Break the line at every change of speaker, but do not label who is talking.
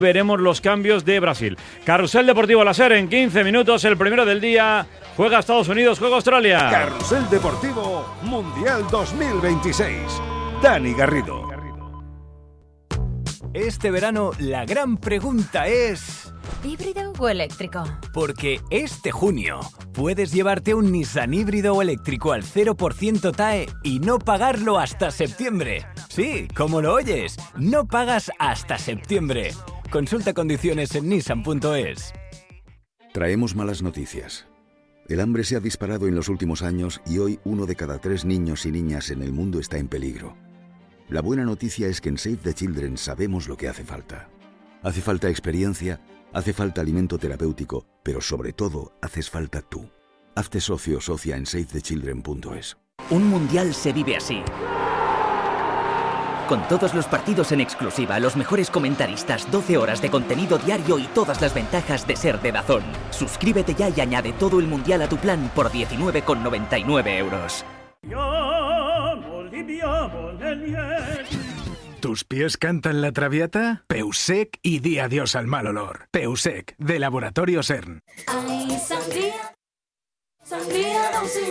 Veremos los cambios de Brasil. Carrusel Deportivo Láser en 15 minutos, el primero del día. Juega Estados Unidos, juega Australia.
Carrusel Deportivo Mundial 2026. Dani Garrido.
Este verano la gran pregunta es...
¿híbrido o eléctrico?
Porque este junio puedes llevarte un Nissan híbrido o eléctrico al 0% TAE y no pagarlo hasta septiembre. Sí, como lo oyes, no pagas hasta septiembre. Consulta condiciones en nissan.es.
Traemos malas noticias. El hambre se ha disparado en los últimos años y hoy 1 de cada 3 niños y niñas en el mundo está en peligro. La buena noticia es que en Save the Children sabemos lo que hace falta. Hace falta experiencia, hace falta alimento terapéutico, pero sobre todo haces falta tú. Hazte socio o socia en savethechildren.es.
Un mundial se vive así. Con todos los partidos en exclusiva, los mejores comentaristas, 12 horas de contenido diario y todas las ventajas de ser de DAZN. Suscríbete ya y añade todo el mundial a tu plan por 19,99 euros.
¿Tus pies cantan la Traviata? Peusec y di adiós al mal olor. Peusec, de Laboratorio CERN.
Ay, sangría, sangría,